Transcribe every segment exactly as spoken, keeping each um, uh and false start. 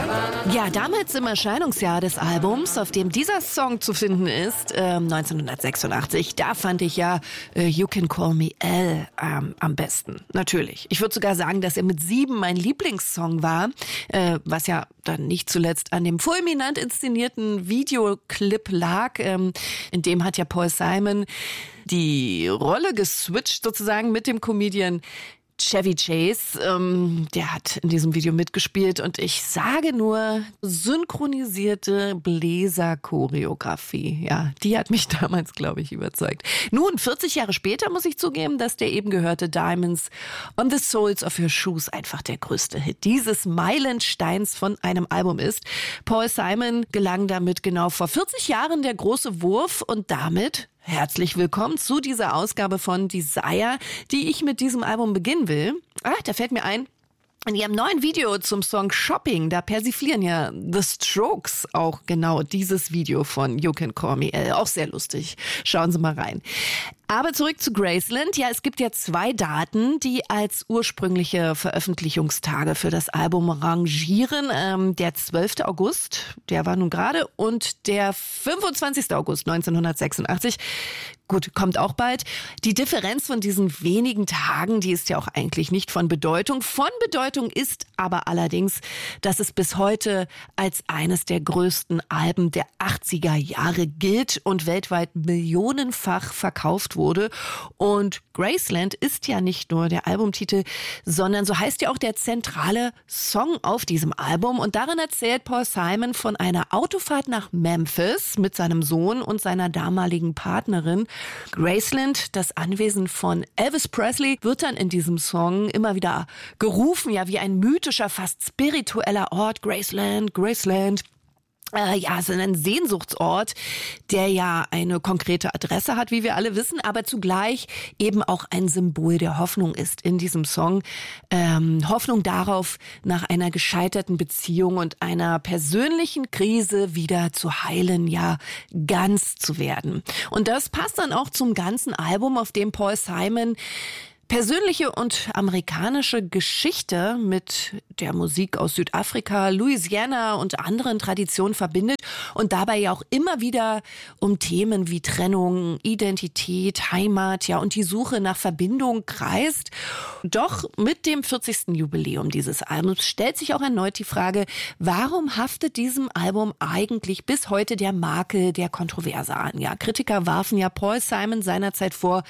Ja, damals im Erscheinungsjahr des Albums, auf dem dieser Song zu finden ist, äh, neunzehnhundertsechsundachtzig, da fand ich ja äh, You Can Call Me Al ähm, am besten. Natürlich. Ich würde sogar sagen, dass er mit sieben mein Lieblingssong war, äh, was ja dann nicht zuletzt an dem fulminant inszenierten Videoclip lag. Ähm, in dem hat ja Paul Simon die Rolle geswitcht sozusagen mit dem Comedian Chevy Chase, ähm, der hat in diesem Video mitgespielt und ich sage nur, synchronisierte Bläser-Choreografie. Ja, die hat mich damals, glaube ich, überzeugt. Nun, vierzig Jahre später muss ich zugeben, dass der eben gehörte Diamonds on the Soles of Your Shoes einfach der größte Hit dieses Meilensteins von einem Album ist. Paul Simon gelang damit genau vor vierzig Jahren der große Wurf und damit herzlich willkommen zu dieser Ausgabe von Desire, die ich mit diesem Album beginnen will. Ah, da fällt mir ein, in ihrem neuen Video zum Song Shopping, da persiflieren ja The Strokes auch genau dieses Video von You Can Call Me Al. Auch sehr lustig. Schauen Sie mal rein. Aber zurück zu Graceland. Ja, es gibt ja zwei Daten, die als ursprüngliche Veröffentlichungstage für das Album rangieren. Ähm, der zwölfte August, der war nun gerade, und der fünfundzwanzigste August neunzehnhundertsechsundachtzig. Gut, kommt auch bald. Die Differenz von diesen wenigen Tagen, die ist ja auch eigentlich nicht von Bedeutung. Von Bedeutung ist aber allerdings, dass es bis heute als eines der größten Alben der achtziger Jahre gilt und weltweit millionenfach verkauft wurde. Und Graceland ist ja nicht nur der Albumtitel, sondern so heißt ja auch der zentrale Song auf diesem Album. Und darin erzählt Paul Simon von einer Autofahrt nach Memphis mit seinem Sohn und seiner damaligen Partnerin. Graceland, das Anwesen von Elvis Presley, wird dann in diesem Song immer wieder gerufen, ja, wie ein mythischer, fast spiritueller Ort. Graceland, Graceland. Äh, ja, es ist ein Sehnsuchtsort, der ja eine konkrete Adresse hat, wie wir alle wissen, aber zugleich eben auch ein Symbol der Hoffnung ist in diesem Song. Ähm, Hoffnung darauf, nach einer gescheiterten Beziehung und einer persönlichen Krise wieder zu heilen, ja, ganz zu werden. Und das passt dann auch zum ganzen Album, auf dem Paul Simon persönliche und amerikanische Geschichte mit der Musik aus Südafrika, Louisiana und anderen Traditionen verbindet und dabei ja auch immer wieder um Themen wie Trennung, Identität, Heimat, ja, und die Suche nach Verbindung kreist. Doch mit dem vierzigsten Jubiläum dieses Albums stellt sich auch erneut die Frage, warum haftet diesem Album eigentlich bis heute der Makel der Kontroverse an? Ja, Kritiker warfen ja Paul Simon seinerzeit vor,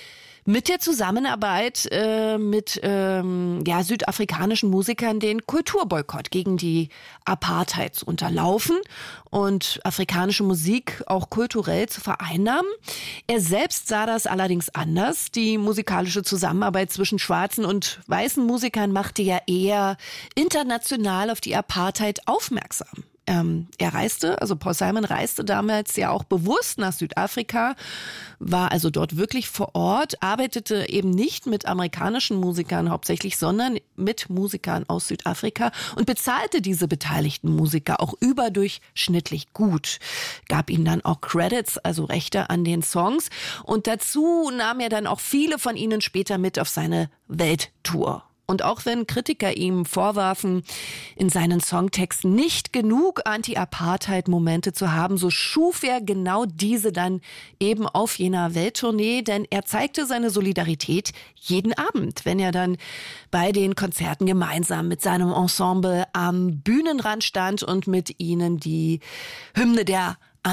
mit der Zusammenarbeit äh, mit ähm, ja, südafrikanischen Musikern den Kulturboykott gegen die Apartheid zu unterlaufen und afrikanische Musik auch kulturell zu vereinnahmen. Er selbst sah das allerdings anders. Die musikalische Zusammenarbeit zwischen schwarzen und weißen Musikern machte ja eher international auf die Apartheid aufmerksam. Ähm, er reiste, also Paul Simon reiste damals ja auch bewusst nach Südafrika, war also dort wirklich vor Ort, arbeitete eben nicht mit amerikanischen Musikern hauptsächlich, sondern mit Musikern aus Südafrika und bezahlte diese beteiligten Musiker auch überdurchschnittlich gut. Gab ihnen dann auch Credits, also Rechte an den Songs. Und dazu nahm er dann auch viele von ihnen später mit auf seine Welttour. Und auch wenn Kritiker ihm vorwarfen, in seinen Songtexten nicht genug Anti-Apartheid-Momente zu haben, so schuf er genau diese dann eben auf jener Welttournee, denn er zeigte seine Solidarität jeden Abend, wenn er dann bei den Konzerten gemeinsam mit seinem Ensemble am Bühnenrand stand und mit ihnen die Hymne der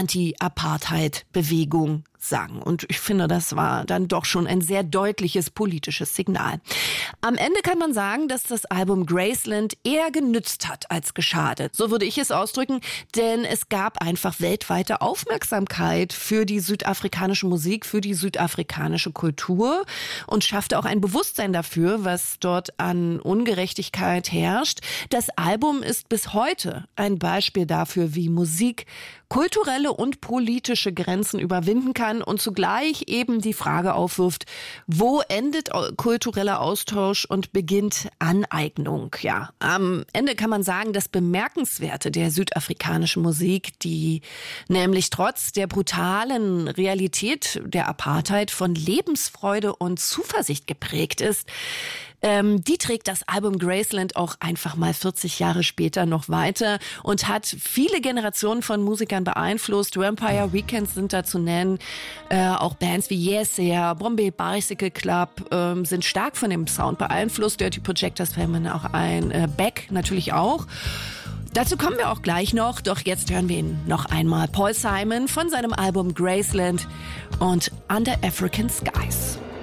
Anti-Apartheid-Bewegung sang. Und ich finde, das war dann doch schon ein sehr deutliches politisches Signal. Am Ende kann man sagen, dass das Album Graceland eher genützt hat als geschadet. So würde ich es ausdrücken, denn es gab einfach weltweite Aufmerksamkeit für die südafrikanische Musik, für die südafrikanische Kultur und schaffte auch ein Bewusstsein dafür, was dort an Ungerechtigkeit herrscht. Das Album ist bis heute ein Beispiel dafür, wie Musik kulturelle und politische Grenzen überwinden kann und zugleich eben die Frage aufwirft, wo endet kultureller Austausch und beginnt Aneignung? Ja, am Ende kann man sagen, das Bemerkenswerte der südafrikanischen Musik, die nämlich trotz der brutalen Realität der Apartheid von Lebensfreude und Zuversicht geprägt ist, Ähm, die trägt das Album Graceland auch einfach mal vierzig Jahre später noch weiter und hat viele Generationen von Musikern beeinflusst. Vampire Weekend sind da zu nennen. Äh, auch Bands wie Yes Yeah, Bombay Bicycle Club ähm, sind stark von dem Sound beeinflusst. Dirty Projectors fällt mir auch ein. Äh, Beck natürlich auch. Dazu kommen wir auch gleich noch, doch jetzt hören wir ihn noch einmal. Paul Simon von seinem Album Graceland und Under African Skies.